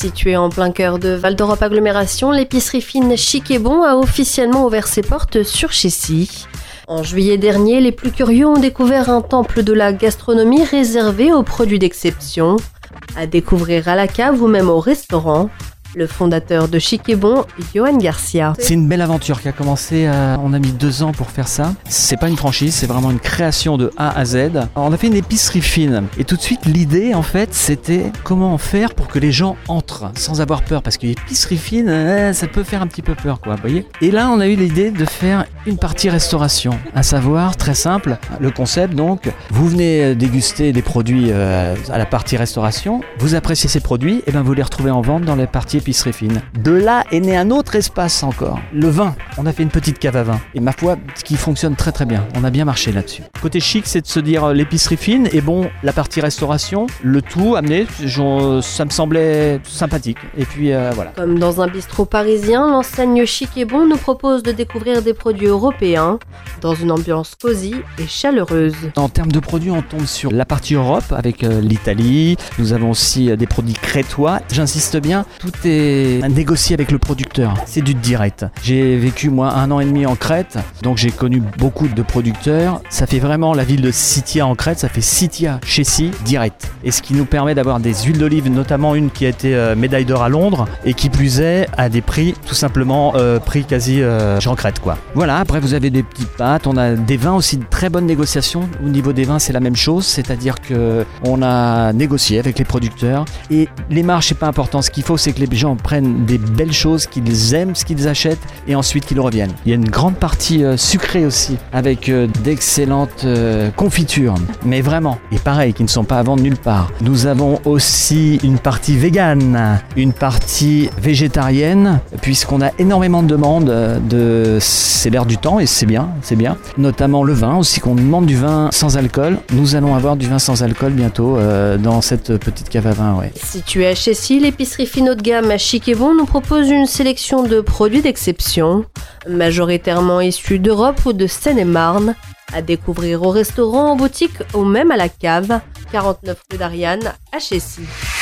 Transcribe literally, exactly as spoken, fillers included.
Située en plein cœur de Val d'Europe Agglomération, l'épicerie fine Chic et Bon a officiellement ouvert ses portes sur Chécy. En juillet dernier, les plus curieux ont découvert un temple de la gastronomie réservé aux produits d'exception. À découvrir à la cave ou même au restaurant. Le fondateur de Chic et Bon, Johan Garcia. C'est une belle aventure qui a commencé, à, on a mis deux ans pour faire ça. C'est pas une franchise, c'est vraiment une création de A à Z. Alors, on a fait une épicerie fine et tout de suite l'idée en fait c'était comment faire pour que les gens entrent sans avoir peur, parce que l'épicerie fine, euh, ça peut faire un petit peu peur, quoi, vous voyez. Et là on a eu l'idée de faire une partie restauration, à savoir très simple, le concept donc, vous venez déguster des produits euh, à la partie restauration, vous appréciez ces produits, et ben vous les retrouvez en vente dans les parties épicerie fine. De là est né un autre espace encore, le vin. On a fait une petite cave à vin et ma foi, qui fonctionne très très bien. On a bien marché là-dessus. Côté chic, c'est de se dire l'épicerie fine et bon, la partie restauration, le tout amené, genre, ça me semblait sympathique. Et puis euh, voilà. Comme dans un bistrot parisien, l'enseigne Chic et Bon nous propose de découvrir des produits européens dans une ambiance cosy et chaleureuse. En termes de produits, on tombe sur la partie Europe avec euh, l'Italie. Nous avons aussi euh, des produits crétois. J'insiste bien, tout est négocié avec le producteur. C'est du direct. J'ai vécu moi un an et demi en Crète, donc j'ai connu beaucoup de producteurs. Ça fait vraiment la ville de Sitia en Crète, ça fait Sitia Chécy direct. Et ce qui nous permet d'avoir des huiles d'olive, notamment une qui a été euh, médaille d'or à Londres et qui plus est à des prix tout simplement euh, prix quasi euh, Jean Crète quoi. Voilà, après vous avez des petites pâtes, on a des vins aussi, de très bonnes négociations. Au niveau des vins, c'est la même chose, c'est-à-dire que on a négocié avec les producteurs et les marges c'est pas important. Ce qu'il faut, c'est que les gens prennent des belles choses, qu'ils aiment ce qu'ils achètent et ensuite qu'ils reviennent. Il y a une grande partie euh, sucrée aussi avec euh, d'excellentes euh, confitures, mais vraiment, et pareil, qui ne sont pas à vendre nulle part. Nous avons aussi une partie végane, une partie végétarienne, puisqu'on a énormément de demandes, de... c'est l'air du temps et c'est bien, c'est bien. Notamment le vin aussi, qu'on demande du vin sans alcool. Nous allons avoir du vin sans alcool bientôt euh, dans cette petite cave à vin. Ouais. Située à Chécy, l'épicerie fine haut de gamme Chic et Bon nous propose une sélection de produits d'exception, majoritairement issus d'Europe ou de Seine-et-Marne, à découvrir au restaurant, en boutique ou même à la cave, quarante-neuf rue d'Ariane à Chécy.